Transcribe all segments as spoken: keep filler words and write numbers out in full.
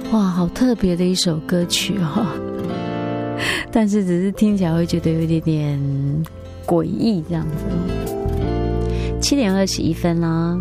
哇，好特别的一首歌曲哦，但是只是听起来会觉得有一点点诡异这样子。七点二十一分啦。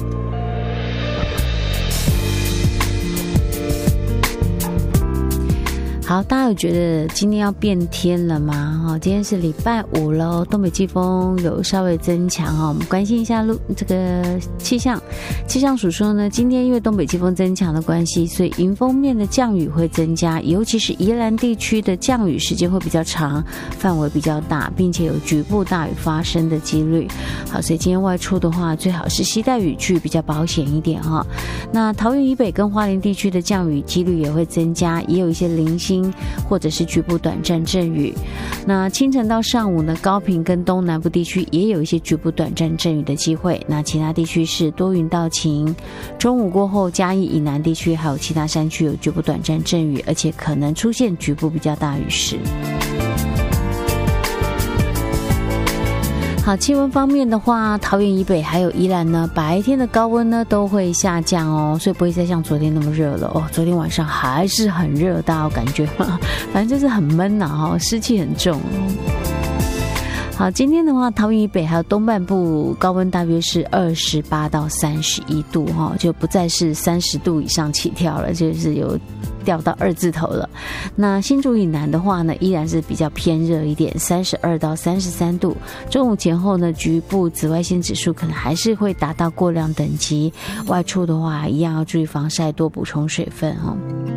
好，大家有觉得今天要变天了吗？哈，今天是礼拜五喽，东北季风有稍微增强哈。我们关心一下路这个气象，气象署说呢，今天因为东北季风增强的关系，所以迎风面的降雨会增加，尤其是宜兰地区的降雨时间会比较长，范围比较大，并且有局部大雨发生的几率。好，所以今天外出的话，最好是携带雨具比较保险一点哈。那桃园以北跟花莲地区的降雨几率也会增加，也有一些零星或者是局部短暂阵雨。那清晨到上午呢，高屏跟东南部地区也有一些局部短暂阵雨的机会，那其他地区是多云到晴。中午过后，嘉义以南地区还有其他山区有局部短暂阵雨，而且可能出现局部比较大雨势。好，气温方面的话，桃园以北还有宜兰呢，白天的高温呢都会下降哦，所以不会再像昨天那么热了哦。昨天晚上还是很热，大家有感觉吗？反正就是很闷呐、啊，湿气很重。好，今天的话，桃园以北还有东半部高温大约是二十八到三十一度哈，就不再是三十度以上起跳了，就是有掉到二字头了。那新竹以南的话呢，依然是比较偏热一点，三十二到三十三度。中午前后呢，局部紫外线指数可能还是会达到过量等级，外出的话一样要注意防晒，多补充水分哈。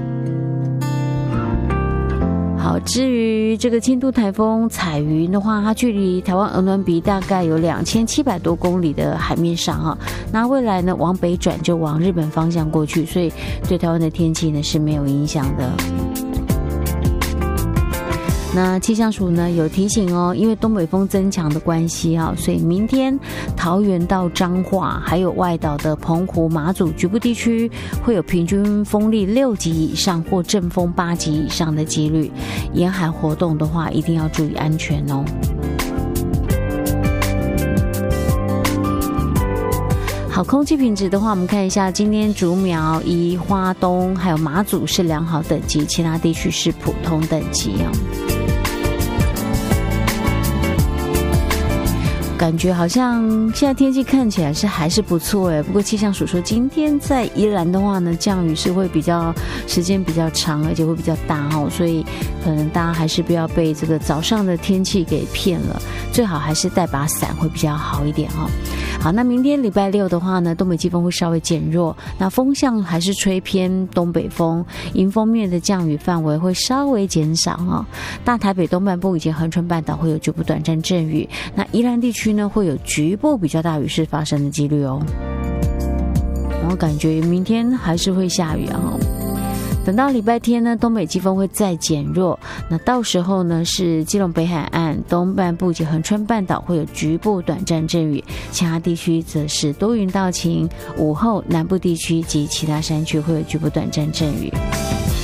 好，至于这个轻度台风彩云的话，它距离台湾鹅銮鼻大概有两千七百多公里的海面上啊。那未来呢，往北转就往日本方向过去，所以对台湾的天气呢是没有影响的。那气象署呢有提醒哦，因为东北风增强的关系啊，所以明天桃园到彰化，还有外岛的澎湖、马祖局部地区会有平均风力六级以上或阵风八级以上的几率。沿海活动的话，一定要注意安全哦。好，空气品质的话，我们看一下，今天竹苗、宜花东还有马祖是良好等级，其他地区是普通等级哦。感觉好像现在天气看起来是还是不错诶，不过气象署说今天在宜兰的话呢，降雨是会比较时间比较长，而且会比较大哦，所以可能大家还是不要被这个早上的天气给骗了，最好还是带把伞会比较好一点哦。好，那明天礼拜六的话呢，东北季风会稍微减弱，那风向还是吹偏东北风，迎风面的降雨范围会稍微减少哦。大台北东半部以及恒春半岛会有局部短暂阵雨，那宜兰地区呢会有局部比较大雨势发生的几率哦。我感觉明天还是会下雨啊。等到礼拜天呢，东北季风会再减弱，那到时候呢是基隆北海岸东半部及恒春半岛会有局部短暂阵雨，其他地区则是多云到晴，午后南部地区及其他山区会有局部短暂阵雨。